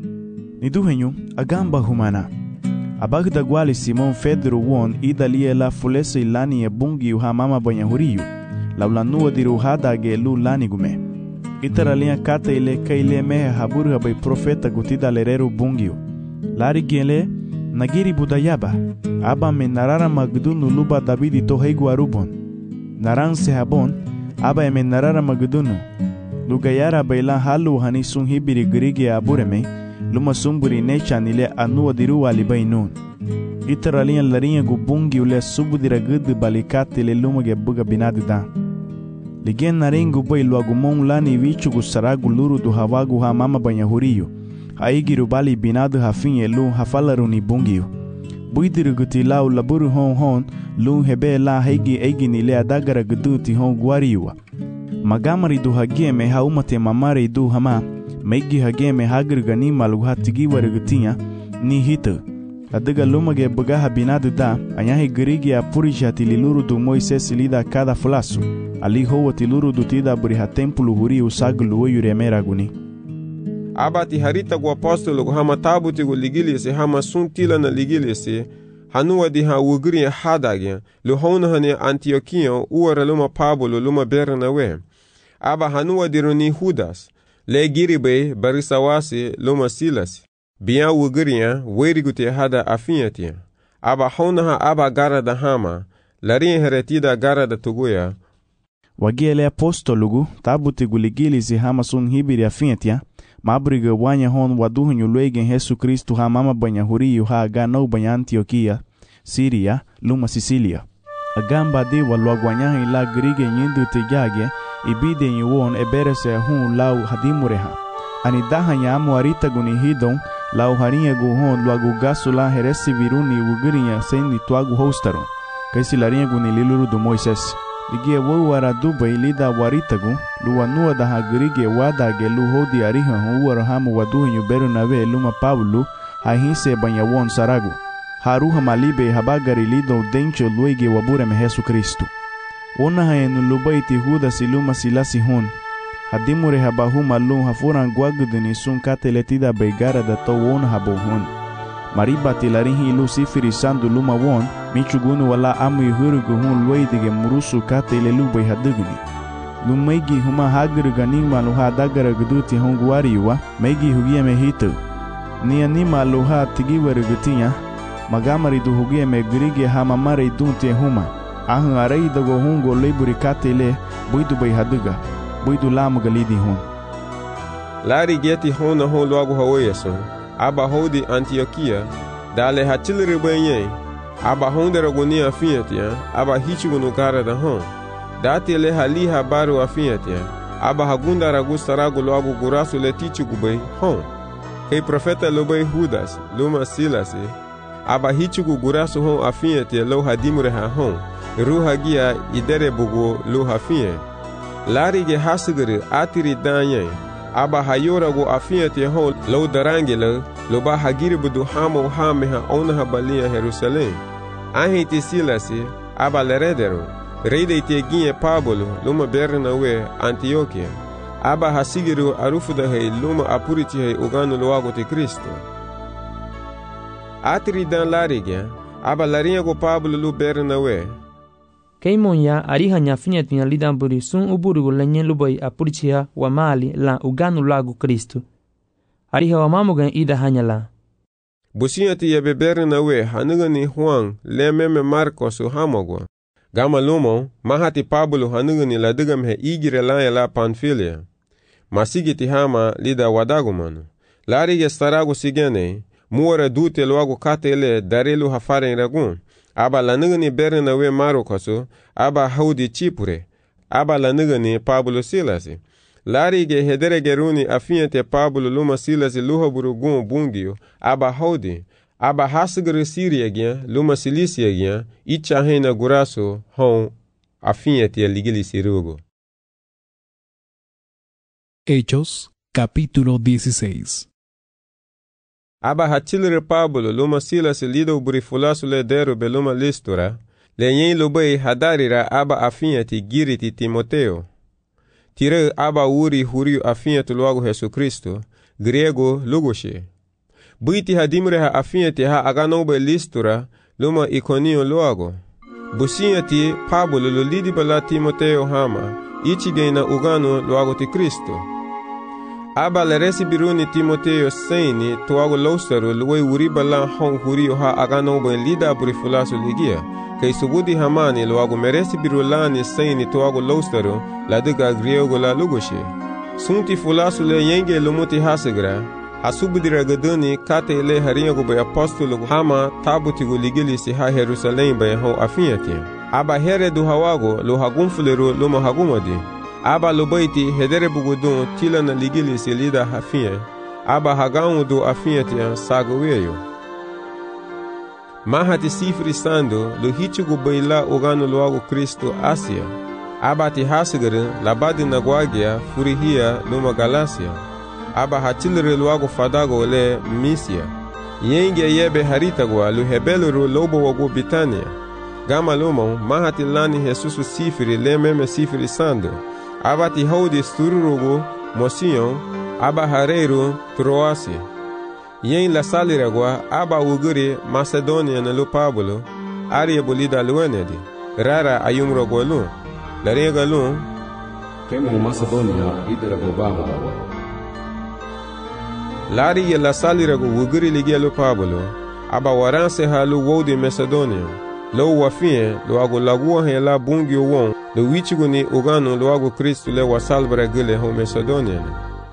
Ni duhenyu, agamba humana. Abagda gwali Simon Pedro won idalie la fulesa ilani e bungi uha mama bai hurio. Laula nuwa diru hadage lu lani gume. Itara linha kata ile kaile mehe haburu bai profeta gutida lereru bungiu. Lari gele, nagiri budayaba. Aba me narara magdunu luba Davidi to heigu arubon. Naran sehabon, aba eme narara magdunu. Lugayara baila halu hani sun hibiri grige abureme, luma sumburi necha nile anua diru alibainun. Itara linha larinha gubungi ule subudira gudu balikate le luma ge buga binadu da. Ligen narengu bai luagumon lani vichu gusaragu luru du hawagu ha mama banha huriyo. Haigiru bali binadu hafinye lu hafalaru ni bungiyo. Buidiru guti lau laburu hon hon, lu hebe la heigi eigi nile adagara guduti hon guariwa. Magamari du hageme haumate mamare du hama, meigi hageme hagir ganima lu hatigi warigutinha, ni hita. Adiga lumage bugaha binadu da, anyahi girigi apurishi hatililuru du Moises lida cada flasu. Ali hoa tiluru du tida buriha tempulu huri usagu luoyu remeraguni. Aba ti harita gu apostolo gu hama tabuti gu ligilisi hama sun tila na ligilisi, hanua di ha ugri hadagya, lu hona hane Antiochian uara luma Pablo luma berna we. Aba hanua di runi Judas, le giribe barisawasi luma Silas. Biya ugriya weri gu te hada afinyatia. Aba hona ha aba gara da hama, larin heretida gara da tuguya. Wagiele apostolugu tabuti gu ligilisi hama sun hibiri afinyatia. Mabriga wanya hon waduhunyu luegen Jesus Cristo ha mama banha huriyo ha ganau banha Antioquia, Síria, luma Sicília. Agamba de waluagwanyaha ila grige nyindu tejage, ibide nyuon eberese hun lau hadimureha. Anidaha nyamu arita guni hidon, lau harinha gu hon luagu gasu la heresi viruni ugirinya sendi tuagu hostaron. Kaisi larinha guni liluru do Moises. Ligie wawara dubai lida waritagu, luwa nua da hagirige wadage lu hodi ariha huwara hamu waduhinyu beru nawe luma Pablo, hahinse banha won saragu. Haruha malibe habagari lido dencho luege wabure me Jesus Cristo. Ona haenu lubaiti huda siluma silasi hon. Hadimure habahuma lu hafuran guagudini sun kateletida beigara da to won habo hon. Mariba tilarihi lu sifiri sandu luma won, michugunu wala amu yuhurugu hun luidige murusu kate ile lubai haduguni. Lumaigi huma hagiru ganima luha dagara guduti hun guariwa, meigi hugia me hitu. Ni anima luha tigiwaru gutinya, magamari du hugia me grige hamamare dunte huma. Ahun arai dago hun go leiburi kate ile, buidu bai haduga, buidu lamu galidi hun. Lari geti hona hon luagu hawayason. Aba hodi Antioquia, dale hatilere benye, aba hondera goni afiatia, aba hichugunu gara da hon. Dati le hali habaru afiatia, aba hagunda ragusta ragu loagu gurasu le tichugubei hon. Hei profeta lobei Judas, luma Silasi, aba hichugu gurasu hon afiatia lo hadimure ha hon. Ruha gia idere bugu lo hafie. Lari ge hasigere atiri danye. Aba hayora go afiate hon lo darangela lo ba hagiri budu hamo hame ha ona ha balia Jerusalem. Ahi te Silasi aba leredero. Reide te ginye Pablo luma berna we Antioquia. Aba hasigiru arufuda hei luma apuriti hei uganu loago te Kristo. Atiri dan larigya aba larinha go Pablo lu berna we. Keimonya arihanya finyetinya lidamburi sun uburugu lenyen lubai apurichia wa mali la uganu lagu Kristu. Ariha wa mamugan ida hanya la. Businyati ya bebere na we hanugani Juan le meme Marcos hamogwa. Gama lumo mahati Pablo hanugani la digam he igire la la Panfilia. Masigiti hama lida wadagumanu. Larige staragu sigene muore dute luagu katele darelu hafaren ragun. Aba lanugani bere na we Marcos aba haudi Chipure. Aba lanugani Pablo Silasi. Larige hedere geruni afiente Pablo luma Silasi luha burugun bungio aba haudi. Aba hasgre Siria gyan luma Silisia gyan icha hena guraso hon afiente ligili sirugo. Hechos, capítulo dieciséis. Aba hachilre Pablo luma Silas lido burifulasu le dero beluma Listura, le yen lubei hadarira aba afinyati giriti Timoteo. Tire aba uri huriu afinyati luagu Jesu Kristo, grego lugoshe. Buiti hadimre ha afinyati ha aganobe Listura luma Iconio luago. Businyati Pablo lulidi bala Timoteo hama, ichigena ugano luago ti Kristo. Aba le resibiruni Timoteo seini tuago losteru luwe uriba la hong huriyo ha aganobo lida burifulasu ligia. Kay subudi hamani luago meresibirulani seini tuago losteru la diga griego la lugoshe. Sunti fulasu le yenge lumuti hasigra. Hasubudira gaduni kate ile harinyago bay apostolo hama tabutigo ligili si ha Jerusalem bay hong afinyati. Aba here du hawago lo hagumfuleru luma hagumadi. Aba lobaiti hedere bugudun tila na ligili si lida hafiye. Aba hagamu do afiyetia sagoweyo. Mahati sifri sando lo hichigu baila ogano loago Kristo Asia. Aba ti hasigare labadi na gwagia furihia luma Galacia. Aba hatilere loago fadago le Misia. Yenge yebe haritagwa lo hebelero lobo wago Bitania. Gama lomo mahati lani Jesusu sifri le meme sifri sando. Aba ti haudi stururugu Mosion, aba hareiro Troasi. Yen la saliragwa aba uguri Macedonia na lu Pablo, aria bolida luenedi, rara ayumro golu, la rega lu, kemo Macedonia idera gobama. Lari ye la saliragu uguri ligia lu Pablo, aba waranse ha lu wodi Macedonia. Lo wafie lo ago lagua he la bungi won lo wichigu ni ugano lo ago Kristu le wasalbra gile ho Macedonia.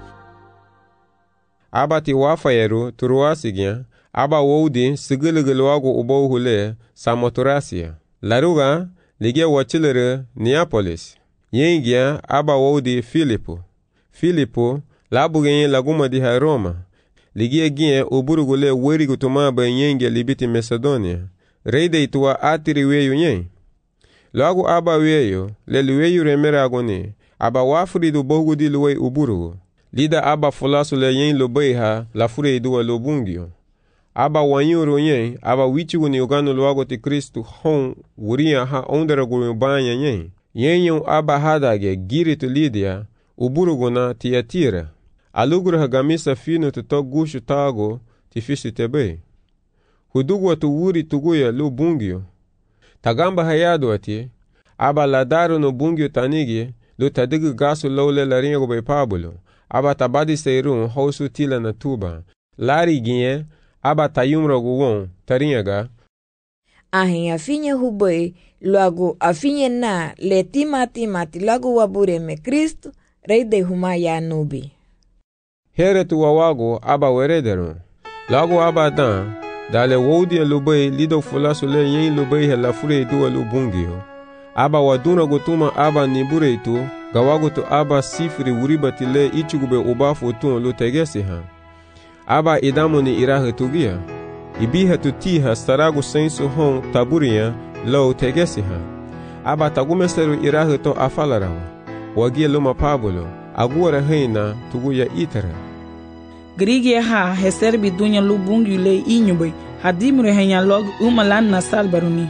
Aba ti wafayeru turuasigya aba wodi sigile lo ago ubo hule Samothracia. Laruga lige wachilere Neapolis. Yengia aba wodi Filipo. Filipo labugen laguma di ha Roma. Lige gie uburugule werigu tumaba yengia libiti Macedonia. Reide itua atiri weyu nyen. Lagu aba weyu, le luweyu remere agoni, aba wafuri du bogu di luwe uburugu. Lida aba fulasu le yen lobeiha, la fure idua lobungio. Aba wanyuru nyen, aba wichigu ni ugano luago ti Kristu hon, wuria ha ondera guru banya nyen. Yen yon aba hadage, giritu Lidia, uburugu na Tiatira. Aluguru hagamisa finu tuto gushu tago, tifisi tebe. Hudugu watu wuri tuguya lu bungio. Tagamba hayadu ati, aba ladaru no bungio tanigi, lu tadigu gasu lole laringa gobe Pablo, aba tabadi seirun hausu tila na tuba. Lari ginye, aba tayumra guwon, taringa. Ahin afinye huboi, luagu afinye na le timati mati lagu wabure me Kristu, reide humaya nubi. Here tu wawago aba werederun. Lagu aba dan, dale wodi lubei lido fulasu le yen lubei la fure duwa lubungio. Aba waduna gutuma aba nibure tu, gawagu tu aba sifri uribati le ichugube ubafu tu lu tegesi ha. Aba idamu ni irahe tugia. Ibiha tu tiha staragu sensu hon taburia lo tegesi ha. Aba tagumeseru irahe to afalarawa. Wagia luma Pablo, aguara heina tuguya itara. Grige ha heserbi dunya lubungi le inyube hadimre henya log umalan na salbaruni.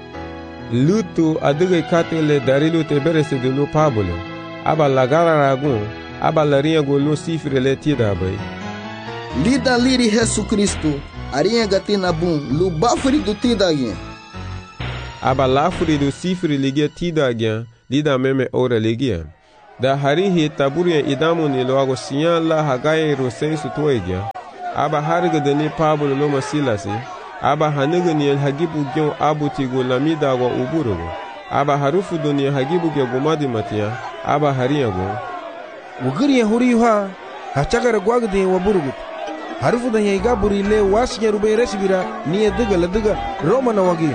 Lutu aduge katele darilu te berese de lu Pablo. Aba lagara ragun, aba larinha golu sifre le tida bay. Lida liri Jesu Kristo, arinha gatina bum, lu bafuri do tida yen. aba lafuri do sifri ligia tida agyan lida meme ora ligia. Da harihi taburia idamu ni loago sinyan la hagaye ro sensu toegya. Aba hariga dani Pablo loma silasi. Aba haniga ni el hagibu gyon abu tigo lamida wa uburugo. Aba harufu dunia hagibu gya gomadi matia. Aba hariyago. Wugiri ya huri yuha. Hachagara gwagde wa burugut. Harufu da yaiga buri le wasi ya rube resibira ni ya diga la diga Roma na wagi.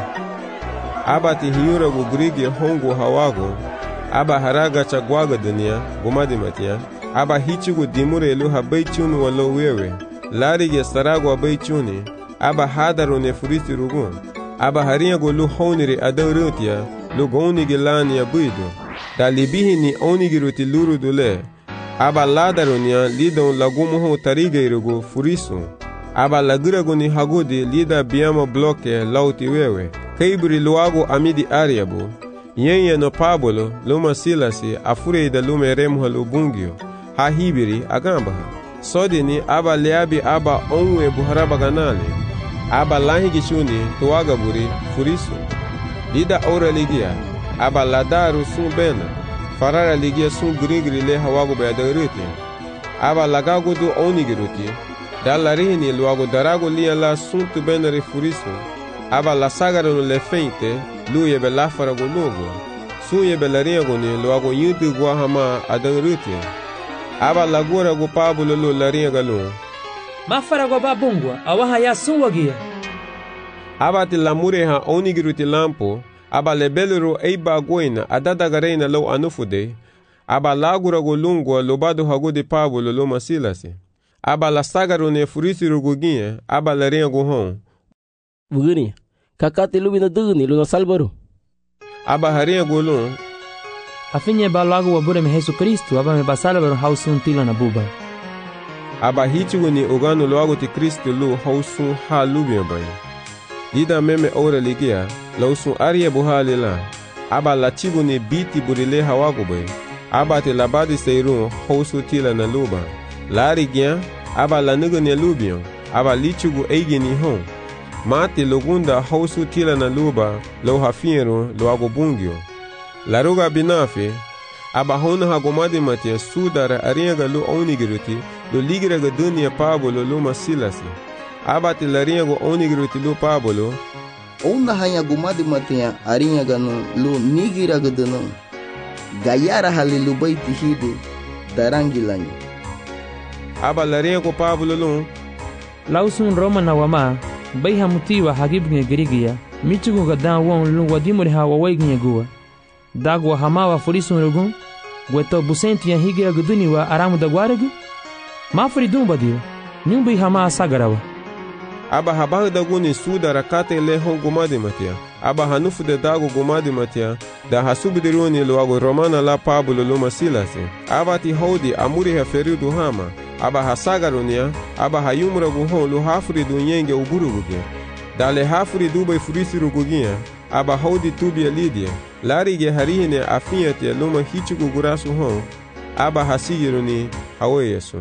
Aba ti hiyura wugirigi hongo hawago. Aba haraga cha gwaga dunia gomadi matia. Aba hichigu dimure elu habai chunu walo wewe. Larige sarago abai chuni. Aba hadaro ne furisi rugun. Aba hariyago lu honiri adaurutia. Lu gonigi lani ya buido. Da libihi ni onigi ruti luru dule. Aba ladaronia lidon lagumuho tarigeirugo furisu. Aba lagirago ni hagudi lida biamo bloke lauti wewe. Kaibri luago amidi ariabu. Yenye no Pablo luma silasi afure da lume remha lubungio. Ha hibiri agambaha. Sodi ni aba leabi aba onwe buharaba ganali. Aba lahigi shuni tuwaga buri furisu. Lida ora ligia. Aba ladaru sun bena. Farara ligia sun grigri le hawago bayadaruti. Aba lagago do onigiruti. Dallarini luago darago lia la sun tu benari furisu. Aba la sagaro le feinte. Lu yebe lafarago lugo. Sun yebe lariago ni luago yudu guahama adaruti. Aba lagura go Pablo lu lariaga lu. Mafarago babungwa awaha ya sun wagia. Aba ti lamure ha onigiruti lampo. Aba lebelero eiba goina adadagarena lo anufude. Aba lagura go lungwa lobado hago de Pablo lo masilasi. Aba la sagaro ne furisi ruguginye. Aba larea go hon. Bugini, kakate lubina dugni lo salbaro. Aba haria go lun. Afinye ba lago wabure me Jesu Kristo. Aba me basalbaro hausun tila na buba. Aba hichigo ni ogano loago ti Kristo lo hausun ha lubia bay. Lida meme ora ligia. Lausun aria buhali la. Aba la chigo ni biti burile hawago bay. Aba te labadi seirun hausu tila na luba. Lari gyan. Aba la nigo ni lubion. Aba lichigo eigi ni hon. Mati logunda hausu tila na luba. Lo hafiero lo ago bungyo. Laruga binafe. Aba hona hagomadi matia sudara ariaga lo onigiruti. Lo ligiraga dunia Pablo lo masilasi. Aba te lariago onigiruti lo Pablo. Ona hanya gumadi matia arinya ganu lu nigira gadano gayara halilu baiti hide darangilanyi. Aba laria ko Pablo lu lausun Roma na wama bai hamutiwa hagibnge girigia michugo gadan won lu wadimuri hawa waignye guwa dagwa hamawa furisun rugun gweto busenti ya higira guduni wa aramu da gwaregu mafuri dumbadio nyumbi hama sagarawa. Aba habahu da guni suda rakate le hon gumadi matia. Aba hanufu de dago gumadi matia. Da hasubidiruni luago romana la Pablo luma silase. Aba ti hodi amuri heferidu hama. Aba hasagarunia. Aba hayumra guhon lu hafuri du nyenge uburugugia. Da le hafuri dubai furisi rugugia. Aba hodi tubia lidia. Larige harihine afiyatia luma hichugu gurasu hon. Aba hasigiruni hawe yesu.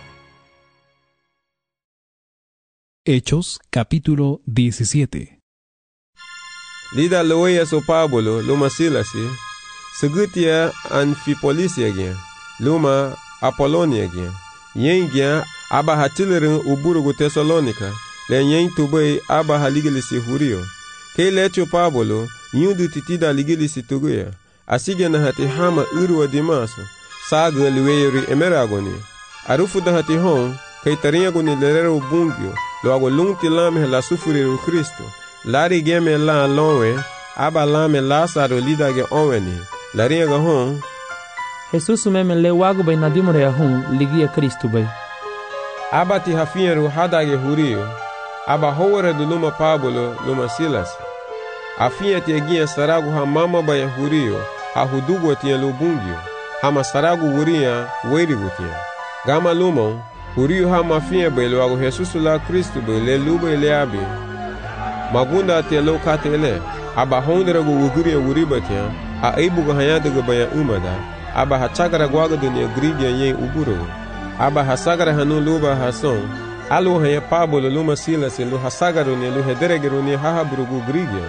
Hechos capítulo diecisiete. Lida loya so Pablo luma silasi. Segutia Anfipolisia gya. Luma Apollonia gya. Yen gya aba hatilerin uburugu Thessalonica. Le yen tubay aba haligilisi hurio. Ke lecho Pablo nyudu titida ligilisi tuguya. Asige na hati hama uru wa dimaso. Saga liweyori emeragoni. Arufu da hati hon. Kay tarinyago ni lerero bungyo. Loago lungti lame la sufuriru Kristo. Lari geme la lonwe. Aba lame Lazaro lidage onweni. Lari yaga hon. Jesus meme le wago bay nadimore ya hon ligia Kristo bay. Aba ti hafieru hadage hurio. Aba howere du luma Pablo luma Silas. Afia ti egia saragu ha mama bay hurio. Ha hudugo ti lubungyo. Hama saragu wuria weirigu ti. Gama lumon. Hurio ha mafia bay loago Jesus la Kristo bay le lube le abi. Magunda te lo katele. Aba hondera go wuguria wuribatia. A eibugo hayadaga baya umada. Aba hachagara gwaga dunia grigia yen uburo. Aba hasagara hanu luba hason. Alu haya Pablo luma Silas lu hasagaru ni lu hederegeru ni hahabrugu grigia.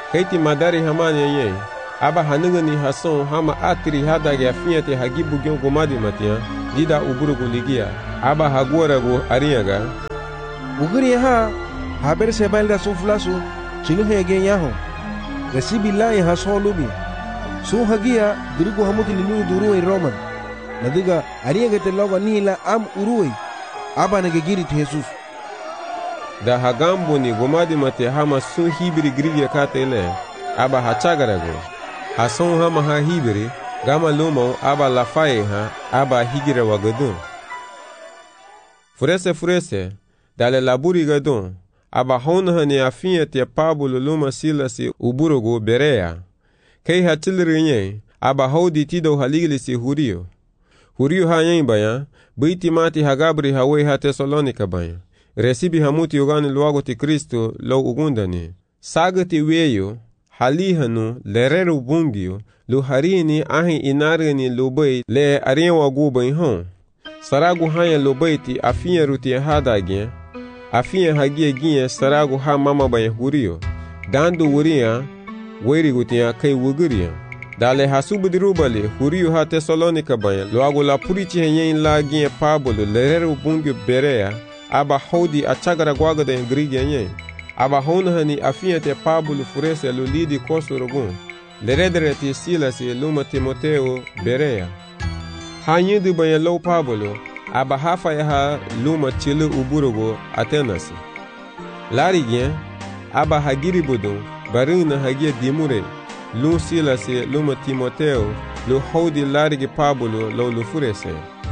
Kaiti madari hamani yenye. Aba hanungani hason hama atri hadage afinyate hagibu gyon gomadi matia. Lida uburugu ligia. Aba haguaragu ariaga. Uguri ha haber sebalda suflasu chilu hege yaho. Resibi la ya hason lubi. Su hagia dirigu hamuti lilu duru in Roman. Nadiga ariaga te loga nila am urui. Aba nagegiri ti Jesus. Da hagambo ni gomadi mate hama sun hibiri grigi katele. Aba hachagarago. Hason hama ha hibiri. Gama lumo aba lafaye ha. Aba higira wagadun. Furese furese. Dale laburi gadun. Aba hona ni afinye te Pablo luma silasi uburogo berea. Kei hachiliri nye. Aba hodi tido haligili si hurio. Hurio ha yen bayan. Biti mati hagabri hawe ha Tesalonika bayan. Resibi hamuti yogani luago ti Kristo lo ugundani. Sagati weyo, halihanu, lereru bungiyo, lu harini ahi inargani lubay le arienwa gubayin hon. Saragu hanya lubay ti afinya ruti hadagien, afinya hagie gien saragu ha mama bayin huriyo. Dandu wuriya, weri gutiya kai wuguriya. Dale hasubudirubale, huriyo ha Tesalonika bayin, luago la purichi henyen la gien Pablo lereru bungiyo berea, aba hodi achagara gwaga da ingrigi anye. Aba hona hani afinyate Pablo furese lulidi kosorogun. Leredere ti Silasi luma Timoteo berea. Hanyidu banya low Pablo, aba hafa ya ha luma chilu uburugo Atenasi. Lari gen, aba hagiri budun, barina hagia dimure. Lum Silasi luma Timoteo, lu hodi larigi Pablo lo lu furese.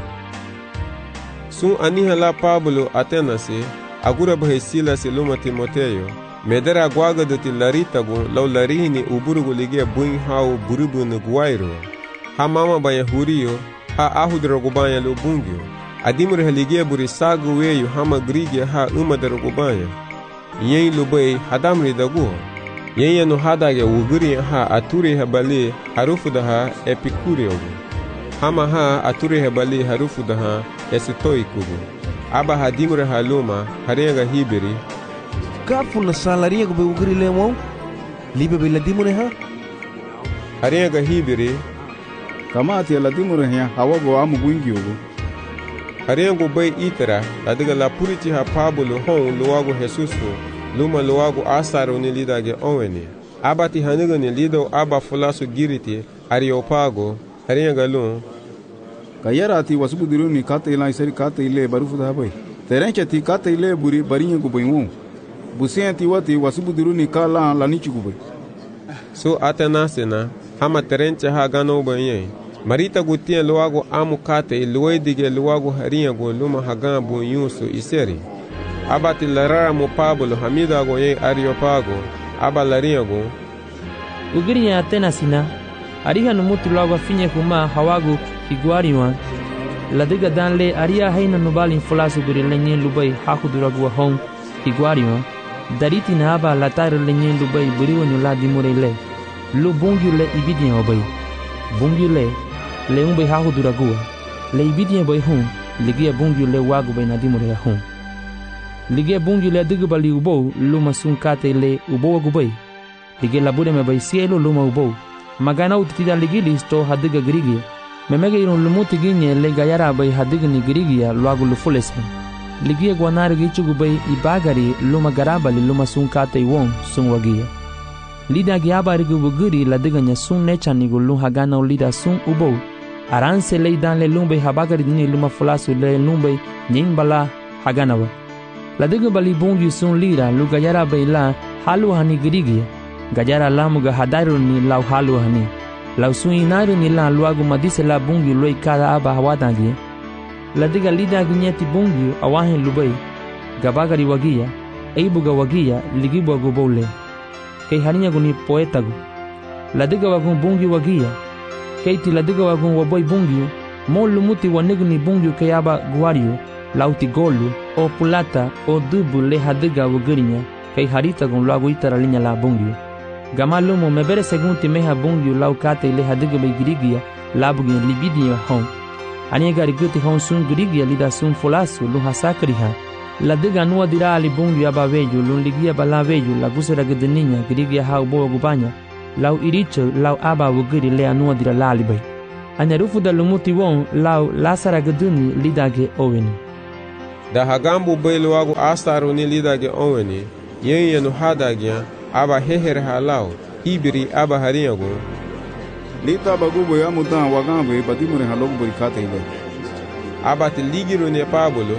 Sun aniha la Pablo Atenasi, agura bahe Silasi luma Timoteo, medera gwaga duti laritagu lau larihini uburugu ligia buin hao burubu nuguwairo. Ha mama banya huriyo, ha ahudrogu banya lu bungyo. Adimure haligia buri sagu weyu hama grigia ha umadrogu banya. Yen lubai hadamri dagu. Yen yanu hadage uguri ha aturi habali harufu daha epikuriogu. Hama ha aturi habali harufu daha esitoikugu. Aba hadimure haluma harenga hibiri. Kafu na salaria gube uguri lemo? Libe be ladimure ha? Harenga hibiri. Kama ati ladimure ha hawago amu gwingi ugu. Harengo bay itera ladiga la puriti ha Pablo hon luwago Jesusu luma luwago asaro ni lidage onweni. Aba ti haniga ni lido aba fulasu giriti Areopago harenga lun. Kayara ati wasubudiru ni kata ila isari kata ile barufu da bay. Terencha ti kata ile buri barinye gubaymu. Busiyan ti wati wasubudiru ni kala lanichi gubay. So atenasena hama terencha ha gano banye. Marita gutiya luwago amu kate luwaidige luwago hariya go luma hagan bu yusu iseri. Abati larara mo Pablo hamida go ye Areopago. Aba lariya go. Ugiri ya Atenasina. Ariha numutu luwago finye kuma hawagu iguariwan. Ladiga danle aria haina nubali fulasu guri lenye lubai hakuduragu hong iguariwan. Dariti na aba latare lenye lubai buriwa nyula dimure le. Lu bungi le ibidien obai. Bungi le le umbai hakuduragu. Le ibidien bai hong. Ligia bungi le wagu bai nadimure hong. Ligia bungi le digubali ubou luma sunkate le ubou agubai. Ligia labure me bai sielo luma ubou. Magana utitida ligili sto hadiga grigia. Memege iron lumuti ginye le gayara bay hadigni girigia luagu lufulese. Ligia guanari gichugu bay ibagari luma garabali luma sunkate iwon sun wagia. Lida giaba rigu buguri la diganya sun nechanigu lum hagana ulida sun ubou. Aranse le idan le lumbe habagari dini luma fulasu le lumbe nyimbala haganawa. La diga bali bungi sun lira lu gayara bay la halu hani girigia. Gayara lamuga hadaru ni lau halu hani. Lau sui nairu ni la luagu madise la bungi loi kada aba hawadangi. La diga lida ginyeti bungi awahin lubai. Gabagari wagia, eibuga wagia, ligibu agubole. Kei harinya guni poetagu. La diga wagun bungi wagia. Keiti la diga wagun waboi bungi. Mo lumuti wanigu ni bungi kei aba guario. Lauti golu, o pulata, o dubu le hadiga wagirinya. Kei harita gun luagu itara linya la bungi. Gamalumo mebere segunti meha bungi lau kate ile hadiga bay girigia labugin libidia hon. Anye gari guti hon sun girigia lida sun fulasu lu hasakriha. La diga nua dira ali bungyu aba veju lun ligia bala veju la gusera gedeninya grigia hau bo gubanya lau iricho lau aba wugiri le anua dira lali bai. Anyarufu da lumuti won lau lasara geduni lidage oweni. Da hagambu bai luagu astaru ni lidage oweni yen yenu hadagya aba heher halau hibiri aba hariyago. Lita bagu boya mutan wagambe batimure halok buri kate ile. Aba te ligiru ne pabolo.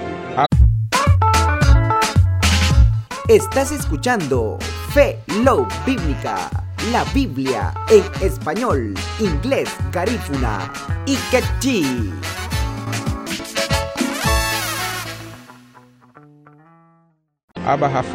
Estás escuchando Fe Love Bíblica, la Biblia en español, inglés, garífuna y quechí. Aba hafa